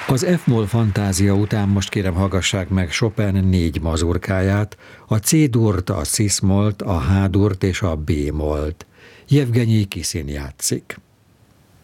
Az F-moll fantázia után most kérem hallgassák meg Chopin 4 mazurkáját, a C-durt, a cis-mollt, a H-durt és a B-mollt. Jevgenyi Kiszin játszik.